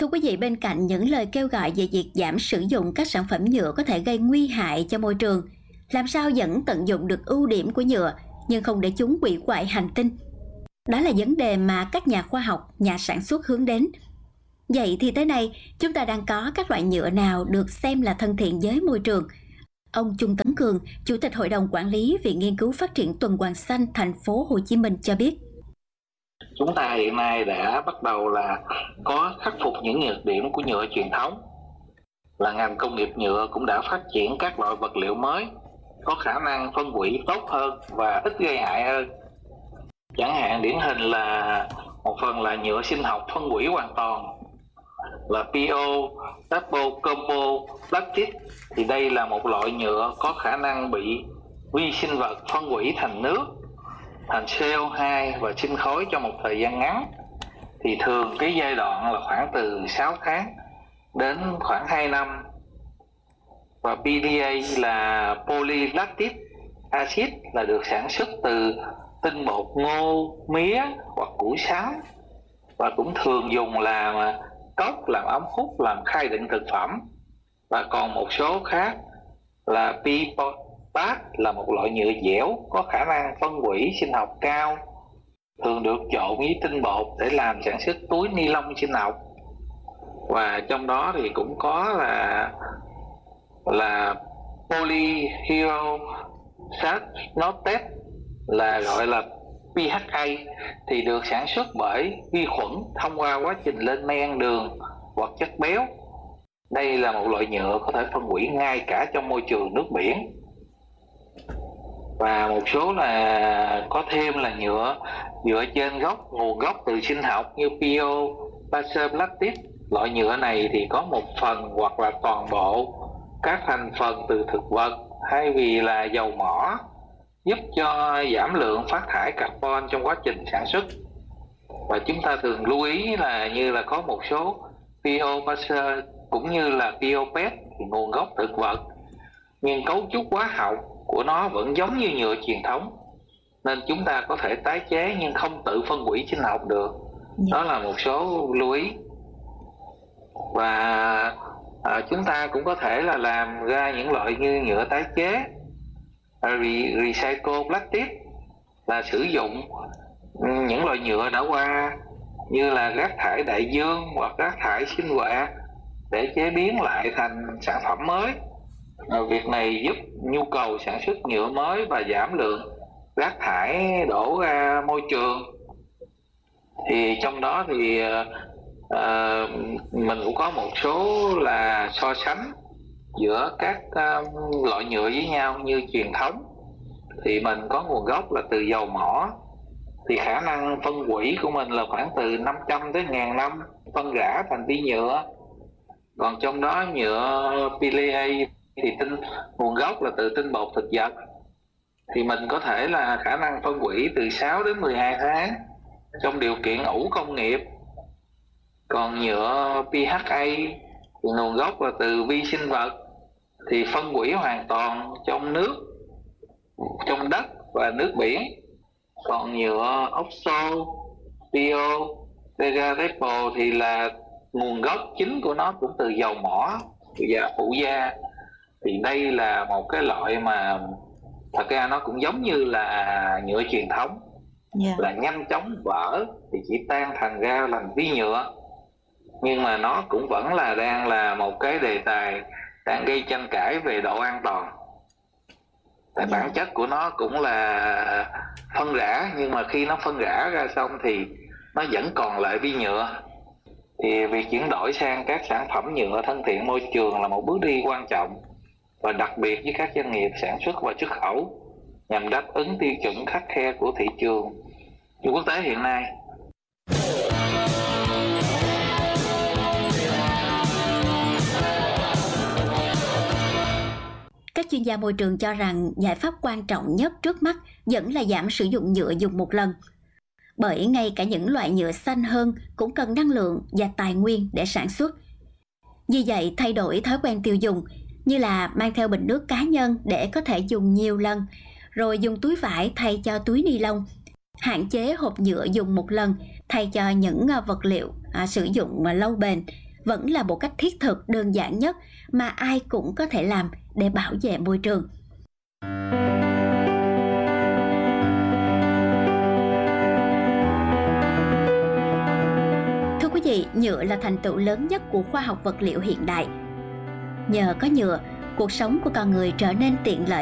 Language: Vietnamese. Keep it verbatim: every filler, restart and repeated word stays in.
Thưa quý vị, bên cạnh những lời kêu gọi về việc giảm sử dụng các sản phẩm nhựa có thể gây nguy hại cho môi trường, làm sao vẫn tận dụng được ưu điểm của nhựa nhưng không để chúng hủy hoại hành tinh? Đó là vấn đề mà các nhà khoa học, nhà sản xuất hướng đến. Vậy thì tới nay, chúng ta đang có các loại nhựa nào được xem là thân thiện với môi trường? Ông Chung Tấn Cường, Chủ tịch Hội đồng Quản lý Viện Nghiên cứu Phát triển Tuần hoàn xanh Thành phố Hồ Chí Minh cho biết. Chúng ta hiện nay đã bắt đầu là có khắc phục những nhược điểm của nhựa truyền thống. Là ngành công nghiệp nhựa cũng đã phát triển các loại vật liệu mới có khả năng phân hủy tốt hơn và ít gây hại hơn. Chẳng hạn điển hình là một phần là nhựa sinh học phân hủy hoàn toàn là pê ô, double combo plastic. Thì đây là một loại nhựa có khả năng bị vi sinh vật phân hủy thành nước, thành xê o hai và sinh khói trong một thời gian ngắn. Thì thường cái giai đoạn là khoảng từ sáu tháng đến khoảng hai năm. Và pê đê a là polylactic acid là được sản xuất từ tinh bột ngô, mía hoặc củ sắn và cũng thường dùng làm cốc, làm ống hút, làm khai đựng thực phẩm. Và còn một số khác là pê pê a tê là một loại nhựa dẻo có khả năng phân hủy sinh học cao, thường được trộn với tinh bột để làm sản xuất túi ni lông sinh học. Và trong đó thì cũng có là là polyhydroxynotet là gọi là pê hát a thì được sản xuất bởi vi khuẩn thông qua quá trình lên men đường hoặc chất béo. Đây là một loại nhựa có thể phân hủy ngay cả trong môi trường nước biển. Và một số là có thêm là nhựa dựa trên gốc nguồn gốc từ sinh học như pê ô based plastic. Loại nhựa này thì có một phần hoặc là toàn bộ các thành phần từ thực vật hay vì là dầu mỏ, giúp cho giảm lượng phát thải carbon trong quá trình sản xuất. Và chúng ta thường lưu ý là như là có một số pê ô based cũng như là pê ô pê e tê thì nguồn gốc thực vật, nhưng cấu trúc hóa học của nó vẫn giống như nhựa truyền thống, nên chúng ta có thể tái chế nhưng không tự phân hủy sinh học được. Đó là một số lưu ý. Và à, chúng ta cũng có thể là làm ra những loại như nhựa tái chế, Re- recycle plastic là sử dụng những loại nhựa đã qua như là rác thải đại dương hoặc rác thải sinh hoạt để chế biến lại thành sản phẩm mới. À, việc này giúp nhu cầu sản xuất nhựa mới và giảm lượng rác thải đổ ra môi trường. Thì trong đó thì à, mình cũng có một số là so sánh giữa các um, loại nhựa với nhau. Như truyền thống thì mình có nguồn gốc là từ dầu mỏ, thì khả năng phân hủy của mình là khoảng từ năm trăm tới một nghìn năm phân rã thành vi nhựa. Còn trong đó nhựa pê lê a thì tinh nguồn gốc là từ tinh bột thực vật, thì mình có thể là khả năng phân hủy từ sáu đến mười hai tháng trong điều kiện ủ công nghiệp. Còn nhựa pê hát a thì nguồn gốc là từ vi sinh vật, thì phân hủy hoàn toàn trong nước, trong đất và nước biển. Còn nhựa oxo, biodegradable thì là nguồn gốc chính của nó cũng từ dầu mỏ và phụ gia. Thì đây là một cái loại mà thật ra nó cũng giống như là nhựa truyền thống, yeah. là nhanh chóng vỡ thì chỉ tan thành ra làm vi nhựa, nhưng mà nó cũng vẫn là đang là một cái đề tài đang gây tranh cãi về độ an toàn. Tại bản chất của nó cũng là phân rã, nhưng mà khi nó phân rã ra xong thì nó vẫn còn lại vi nhựa. Thì việc chuyển đổi sang các sản phẩm nhựa thân thiện môi trường là một bước đi quan trọng và đặc biệt với các doanh nghiệp sản xuất và xuất khẩu, nhằm đáp ứng tiêu chuẩn khắt khe của thị trường quốc tế hiện nay. Các chuyên gia môi trường cho rằng giải pháp quan trọng nhất trước mắt vẫn là giảm sử dụng nhựa dùng một lần. Bởi ngay cả những loại nhựa xanh hơn cũng cần năng lượng và tài nguyên để sản xuất. Vì vậy, thay đổi thói quen tiêu dùng như là mang theo bình nước cá nhân để có thể dùng nhiều lần, rồi dùng túi vải thay cho túi ni lông, hạn chế hộp nhựa dùng một lần thay cho những vật liệu à, sử dụng mà lâu bền, vẫn là một cách thiết thực đơn giản nhất mà ai cũng có thể làm để bảo vệ môi trường. Thưa quý vị, nhựa là thành tựu lớn nhất của khoa học vật liệu hiện đại. Nhờ có nhựa, cuộc sống của con người trở nên tiện lợi